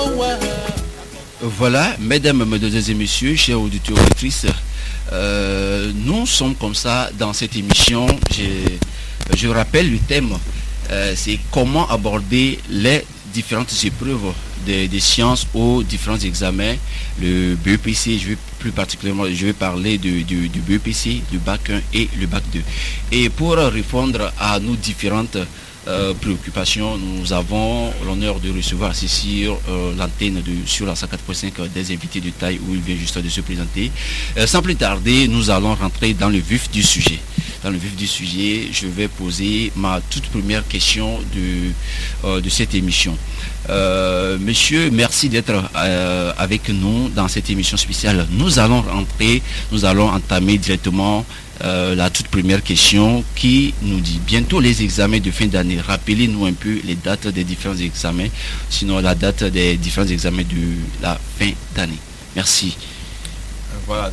Voilà, mesdames, mesdemoiselles et messieurs, chers auditeurs et auditrices, nous sommes comme ça dans cette émission. Je rappelle le thème, c'est comment aborder les différentes épreuves des sciences aux différents examens. Le BEPC, plus particulièrement, je vais parler du BEPC, du bac 1 et le bac 2. Et pour répondre à nos différentes préoccupations, nous avons l'honneur de recevoir ici sur l'antenne sur la 104.5 des invités de taille où il vient juste de se présenter. Sans plus tarder, nous allons rentrer dans le vif du sujet. Dans le vif du sujet, je vais poser ma toute première question de cette émission. Monsieur, merci d'être avec nous dans cette émission spéciale. Nous allons entamer directement la toute première question qui nous dit bientôt les examens de fin d'année. Rappelez-nous un peu les dates des différents examens, sinon la date des différents examens de la fin d'année. Merci. Voilà,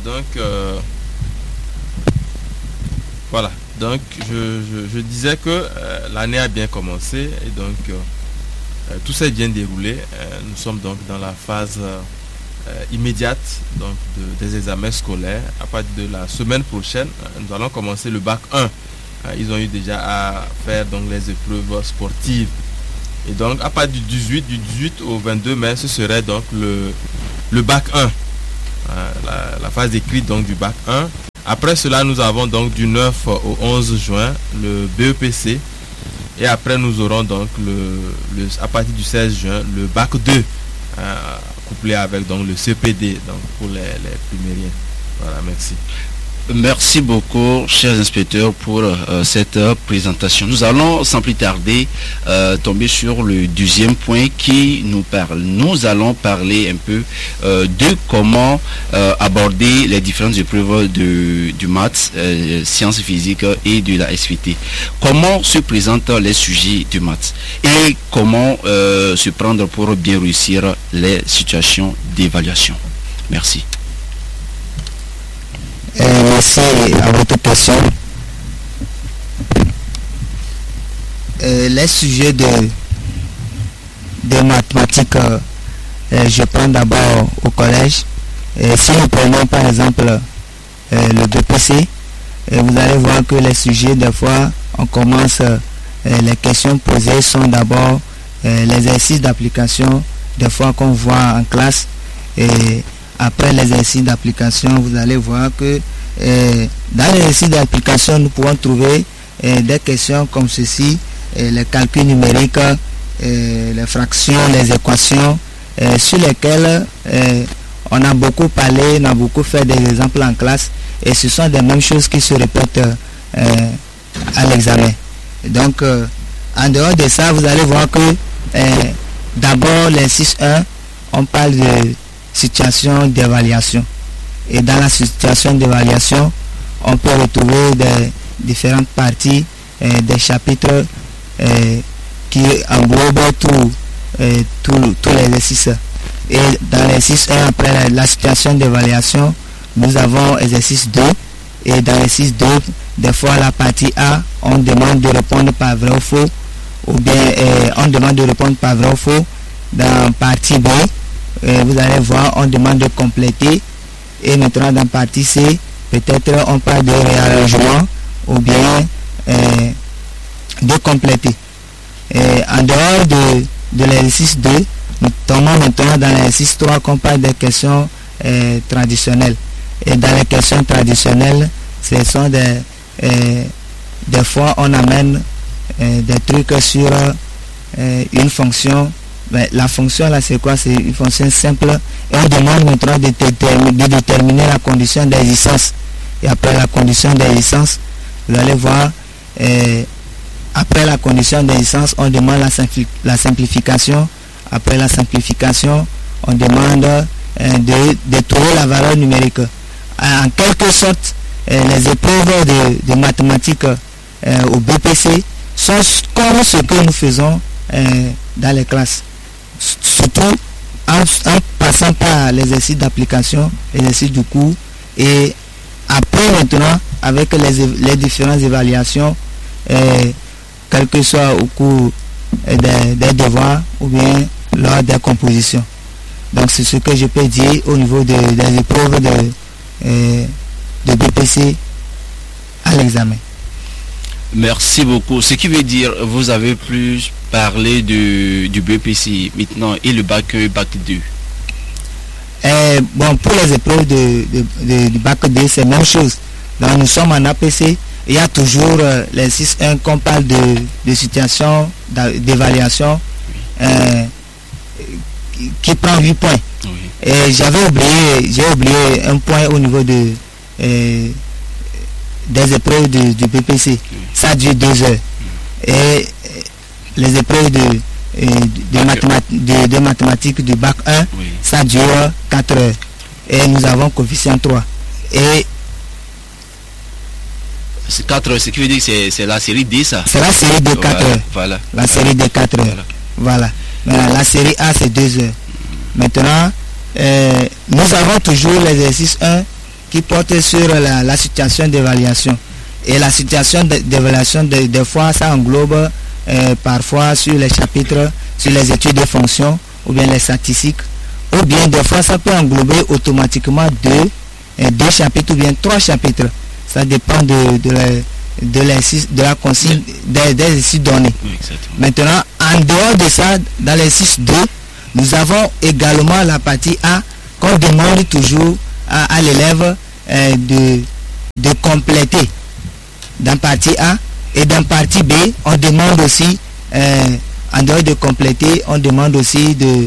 donc je disais que l'année a bien commencé et donc tout s'est bien déroulé. Nous sommes donc dans la phase immédiate donc des examens scolaires. À partir de la semaine prochaine, nous allons commencer le bac 1. Ils ont eu déjà à faire donc les épreuves sportives. Et donc à partir du 18 au 22 mai, ce serait donc le bac 1. La phase écrite donc du bac 1. Après cela, nous avons donc du 9 au 11 juin le BEPC. Et après, nous aurons donc à partir du 16 juin le bac 2, couplé avec donc le CPD donc pour les primériens. Voilà, merci. Merci beaucoup, chers inspecteurs, pour cette présentation. Nous allons sans plus tarder tomber sur le deuxième point qui nous parle. Nous allons parler un peu de comment aborder les différentes épreuves du maths, sciences physiques et de la SVT. Comment se présentent les sujets du maths et comment se prendre pour bien réussir les situations d'évaluation. Merci. Merci à votre question. Les sujets de mathématiques, je prends d'abord au collège. Si nous prenons par exemple le BPC, vous allez voir que les sujets, des fois, on commence, les questions posées sont d'abord les exercices d'application, des fois qu'on voit en classe. Et après l'exercice d'application, vous allez voir que dans l'exercice d'application, nous pouvons trouver des questions comme ceci, les calculs numériques, les fractions, les équations, sur lesquelles on a beaucoup parlé, on a beaucoup fait des exemples en classe, et ce sont des mêmes choses qui se répètent à l'examen. Donc, en dehors de ça, vous allez voir que d'abord, les 6.1, on parle de situation d'évaluation. Et dans la situation d'évaluation, on peut retrouver des différentes parties des chapitres qui englobent tout l'exercice. Et dans l'exercice 1, après la situation d'évaluation, nous avons exercice 2. Et dans l'exercice 2, des fois la partie A, on demande de répondre par vrai ou faux. Ou bien on demande de répondre par vrai ou faux. Dans partie B, vous allez voir, on demande de compléter. Et maintenant dans partie C, peut-être on parle de réarrangement ou bien de compléter. En dehors de l'exercice 2, nous tombons maintenant dans l'exercice 3 qu'on parle des questions traditionnelles. Et dans les questions traditionnelles, ce sont des fois on amène des trucs sur une fonction. Mais la fonction là c'est quoi? C'est une fonction simple et on demande maintenant de déterminer la condition d'existence. Et après la condition d'existence, vous allez voir, après la condition d'existence, on demande la simplification. Après la simplification, on demande de trouver la valeur numérique. En quelque sorte, les épreuves de mathématiques au BPC sont comme ce que nous faisons dans les classes. Surtout en passant par l'exercice d'application, l'exercice du cours, et après maintenant avec les différentes évaluations, quel que soit au cours des devoirs ou bien lors des compositions. Donc c'est ce que je peux dire au niveau des épreuves de BPC à l'examen. Merci beaucoup. Ce qui veut dire, vous avez plus parlé du BPC maintenant et le bac 1 et bac 2. Bon, pour les épreuves du bac 2, c'est la même chose. Donc nous sommes en APC. Il y a toujours les 6-1 qu'on parle de situation d'évaluation qui prend 8 points. Oui. Et j'ai oublié un point au niveau des épreuves du BPC. Oui. Ça dure 2 heures. Et les épreuves de mathématiques du bac 1, Oui. ça dure 4 heures. Et nous avons coefficient 3. Et C'est 4 heures, ce qui veut dire que c'est la série D, ça. c'est la série de 4 heures. Voilà. La série de 4 heures. Voilà. Maintenant, la série A, c'est 2 heures. Maintenant, nous avons toujours l'exercice 1 qui porte sur la situation d'évaluation. Et la situation d'évaluation, des fois, ça englobe parfois sur les chapitres, sur les études de fonction, ou bien les statistiques, ou bien des fois, ça peut englober automatiquement 2 chapitres, ou bien 3 chapitres. Ça dépend de la consigne des exercices donnés. Oui, exactement. Maintenant, en dehors de ça, dans l'exercice 2, nous avons également la partie A qu'on demande toujours à l'élève de compléter dans partie A, et dans partie B, on demande aussi, en dehors de compléter, on demande aussi de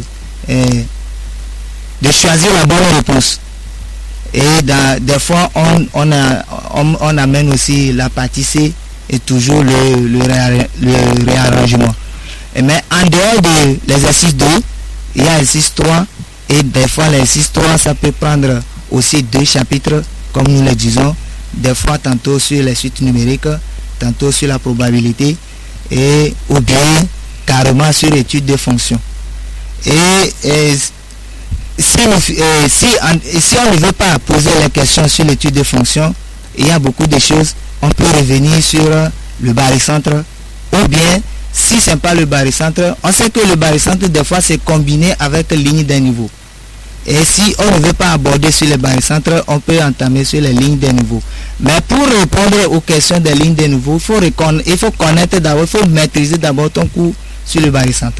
choisir la bonne réponse. Et des fois, on amène aussi la partie C et toujours le réarrangement. Mais en dehors de l'exercice 2, il y a l'exercice 3, et des fois l'exercice 3, ça peut prendre aussi 2 chapitres, comme nous le disons, des fois tantôt sur les suites numériques, tantôt sur la probabilité, ou bien carrément sur l'étude de fonctions. Et si on ne veut pas poser les questions sur l'étude de fonctions, il y a beaucoup de choses. On peut revenir sur le barycentre, ou bien si ce n'est pas le barycentre, on sait que le barycentre des fois c'est combiné avec ligne d'un niveau. Et si on ne veut pas aborder sur le barycentre, on peut entamer sur les lignes des niveaux. Mais pour répondre aux questions des lignes des niveaux, il faut connaître d'abord, il faut maîtriser d'abord ton cours sur le barycentre.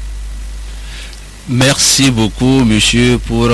Merci beaucoup, monsieur, pour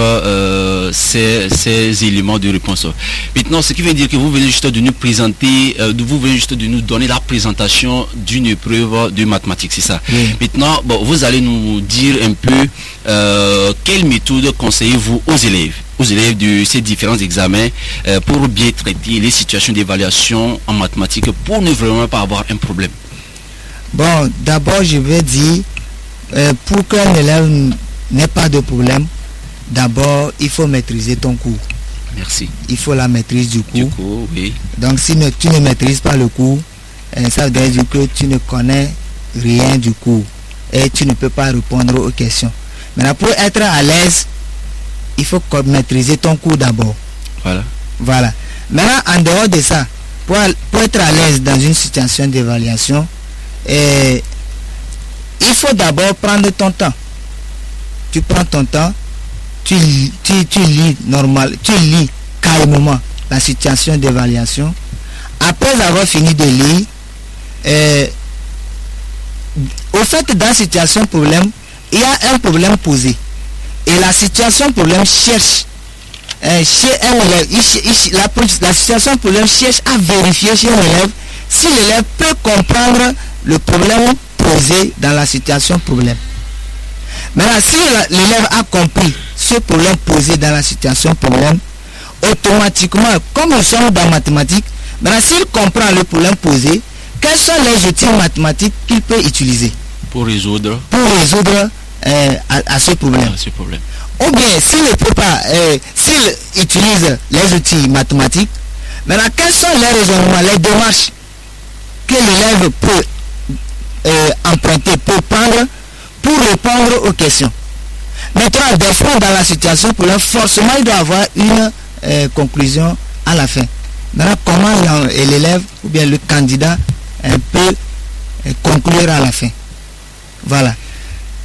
ces éléments de réponse. Maintenant, ce qui veut dire que vous venez juste de nous présenter, vous venez juste de nous donner la présentation d'une épreuve de mathématiques, c'est ça. Oui. Maintenant, bon, vous allez nous dire un peu quelle méthode conseillez-vous aux élèves de ces différents examens pour bien traiter les situations d'évaluation en mathématiques pour ne vraiment pas avoir un problème. Bon, d'abord, je vais dire, pour qu'un élève n'ait pas de problème, d'abord, il faut maîtriser ton cours. Merci. Il faut la maîtrise du cours. Du coup, oui. Donc, si tu ne maîtrises pas le cours, ça veut dire que tu ne connais rien du cours et tu ne peux pas répondre aux questions. Maintenant, pour être à l'aise, il faut maîtriser ton cours d'abord. Voilà. Maintenant, en dehors de ça, pour être à l'aise dans une situation d'évaluation, il faut d'abord prendre ton temps. Tu prends ton temps, tu lis calmement la situation d'évaluation. Après avoir fini de lire, au fait, dans la situation problème, il y a un problème posé. Et la situation problème cherche chez un élève, la situation problème cherche à vérifier chez un élève si l'élève peut comprendre le problème posé dans la situation problème. Maintenant, si l'élève a compris ce problème posé dans la situation problème, automatiquement, comme nous sommes dans mathématiques, maintenant s'il comprend le problème posé, quels sont les outils mathématiques qu'il peut utiliser pour résoudre à ce problème. Ou bien, s'il ne peut pas, s'il utilise les outils mathématiques, maintenant quels sont les raisonnements, les démarches que l'élève peut emprunter, peut prendre pour répondre aux questions. Maintenant, des fois, dans la situation problème, forcément, il doit avoir une conclusion à la fin. Maintenant, comment l'élève ou bien le candidat peut conclure à la fin. Voilà.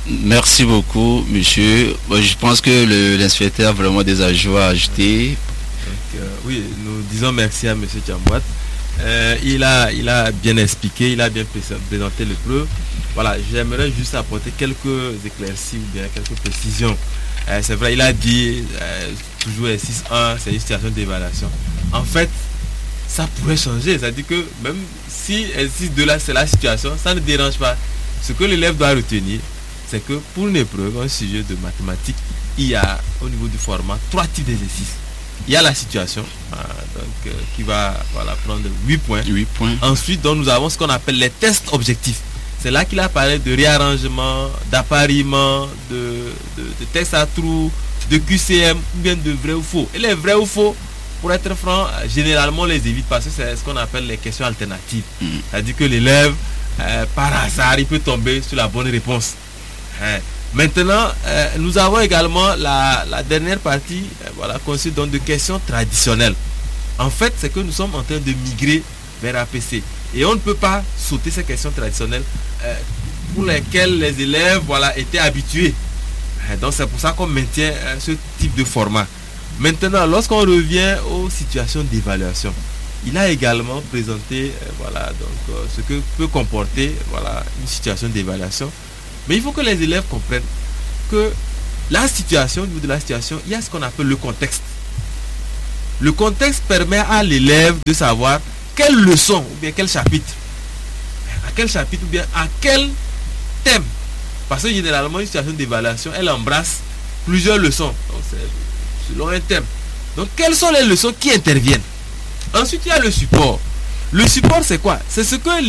Merci beaucoup, monsieur. Je pense que l'inspecteur a vraiment des ajouts à ajouter. Donc, oui, nous disons merci à monsieur Tchambouat. Il a bien expliqué, il a bien présenté le preuve. Voilà, j'aimerais juste apporter quelques éclaircies ou bien quelques précisions. C'est vrai, il a dit toujours S6.1, c'est une situation d'évaluation. En fait, ça pourrait changer. C'est-à-dire que même si S6.2 là, c'est la situation, ça ne dérange pas. Ce que l'élève doit retenir, c'est que pour une épreuve, un sujet de mathématiques, il y a au niveau du format 3 types d'exercices. Il y a la situation, qui va prendre 8 points. 8 points. Ensuite, donc, nous avons ce qu'on appelle les tests objectifs. C'est là qu'il a parlé de réarrangement, d'appariement, de tests à trous, de QCM, ou bien de vrai ou faux. Et les vrais ou faux, pour être franc, généralement on les évite parce que c'est ce qu'on appelle les questions alternatives. C'est-à-dire que l'élève, par hasard, il peut tomber sur la bonne réponse. Maintenant, nous avons également la dernière partie, consiste donc de questions traditionnelles. En fait, c'est que nous sommes en train de migrer vers APC. Et on ne peut pas sauter ces questions traditionnelles pour lesquelles les élèves étaient habitués. Donc c'est pour ça qu'on maintient ce type de format. Maintenant, lorsqu'on revient aux situations d'évaluation, il a également présenté ce que peut comporter une situation d'évaluation. Mais il faut que les élèves comprennent que la situation, au niveau de la situation, il y a ce qu'on appelle le contexte. Le contexte permet à l'élève de savoir quelle leçon ou bien quel chapitre, à quel chapitre ou bien à quel thème. Parce que généralement, une situation d'évaluation, elle embrasse plusieurs leçons. Donc, c'est selon un thème. Donc, quelles sont les leçons qui interviennent? Ensuite, il y a le support. Le support, c'est quoi? C'est ce que